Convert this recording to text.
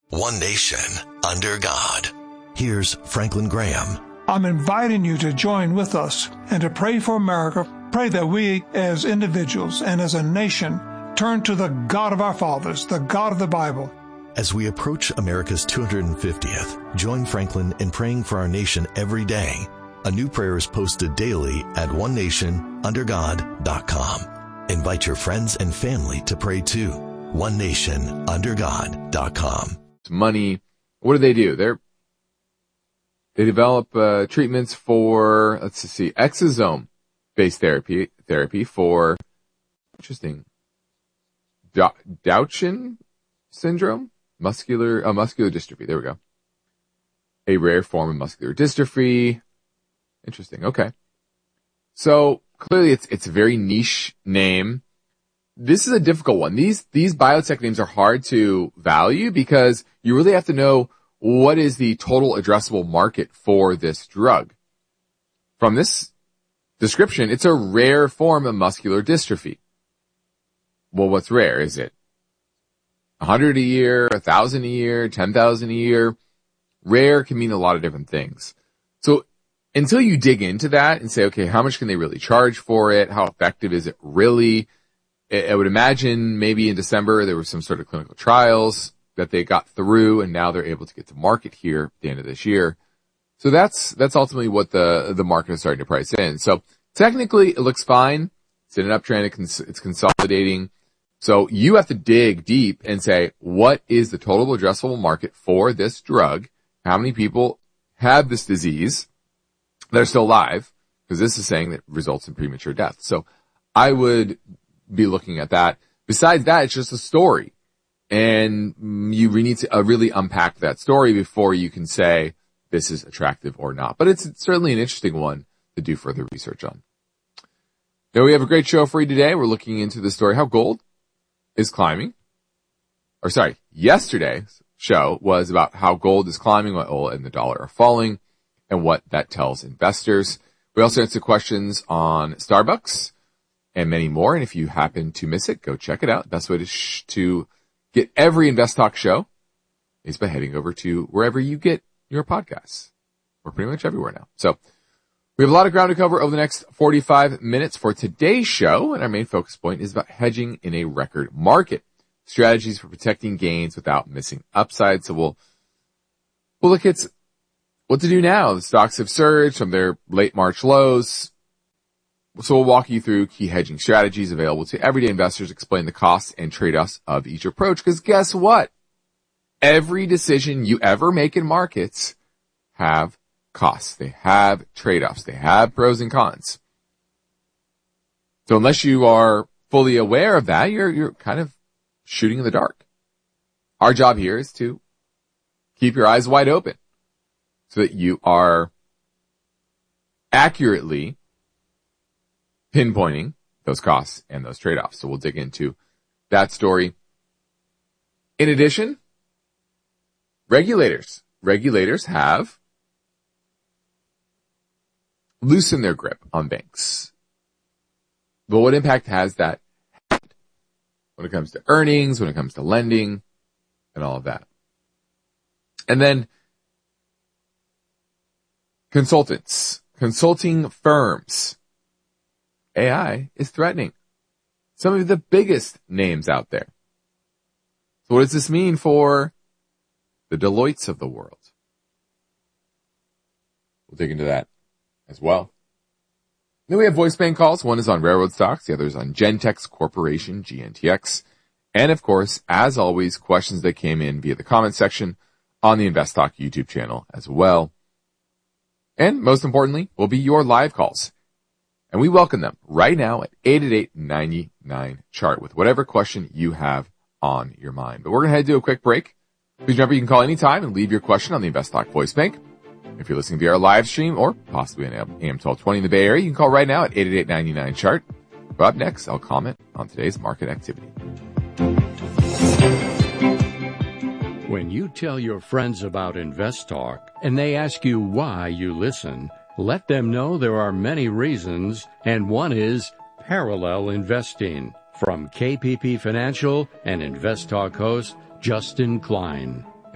One nation, under God. Here's Franklin Graham. I'm inviting you to join with us and to pray for America. Pray that we as individuals and as a nation turn to the God of our fathers, the God of the Bible. As we approach America's 250th, join Franklin in praying for our nation every day. A new prayer is posted daily at onenationundergod.com. Invite your friends and family to pray too. onenationundergod.com. Money. What do? They develop treatments for, exosome-based therapy for, interesting, Duchenne syndrome, muscular dystrophy. There we go. A rare form of muscular dystrophy. Interesting. Okay. So clearly it's a very niche name. This is a difficult one. These biotech names are hard to value because you really have to know what is the total addressable market for this drug. From this description, it's a rare form of muscular dystrophy. Well, what's rare? Is it 100 a year, 1,000 a year, 10,000 a year? Rare can mean a lot of different things. So until you dig into that and say, okay, how much can they really charge for it? How effective is it really? I would imagine maybe in December there were some sort of clinical trials that they got through, and now they're able to get to market here at the end of this year. So that's ultimately what the market is starting to price in. So technically it looks fine. It's in an uptrend. It's consolidating. So you have to dig deep and say, what is the total addressable market for this drug? How many people have this disease that are still alive? Because this is saying that results in premature death. So I would be looking at that. Besides that, it's just a story. And you need to really unpack that story before you can say this is attractive or not. But it's certainly an interesting one to do further research on. Now we have a great show for you today. We're looking into the story how gold is climbing. Yesterday's show was about how gold is climbing, while oil and the dollar are falling, and what that tells investors. We also answer questions on Starbucks and many more. And if you happen to miss it, go check it out. Best way to get every Invest Talk show is by heading over to wherever you get your podcasts. We're pretty much everywhere now. So we have a lot of ground to cover over the next 45 minutes for today's show. And our main focus point is about hedging in a record market, strategies for protecting gains without missing upside. So we'll look at what to do now. The stocks have surged from their late March lows. So we'll walk you through key hedging strategies available to everyday investors, explain the costs and trade-offs of each approach. Because guess what? Every decision you ever make in markets have costs. They have trade-offs. They have pros and cons. So unless you are fully aware of that, you're kind of shooting in the dark. Our job here is to keep your eyes wide open so that you are accurately pinpointing those costs and those trade-offs. So we'll dig into that story. In addition, regulators have loosened their grip on banks. But what impact has that had when it comes to earnings, when it comes to lending, and all of that? And then consulting firms. AI is threatening some of the biggest names out there. So what does this mean for the Deloittes of the world? We'll dig into that as well. Then we have voice bank calls. One is on railroad stocks. The other is on Gentex Corporation, GNTX. And of course, as always, questions that came in via the comment section on the Invest Talk YouTube channel as well. And most importantly, will be your live calls. And we welcome them right now at 888-99-CHART with whatever question you have on your mind. But we're going to head to a quick break. Please remember you can call anytime and leave your question on the Invest Talk voice bank. If you're listening via our live stream or possibly on AM 1220 in the Bay Area, you can call right now at 888-99-CHART. But up next, I'll comment on today's market activity. When you tell your friends about Invest Talk and they ask you why you listen, let them know there are many reasons, and one is parallel investing. From KPP Financial and Invest Talk host Justin Klein.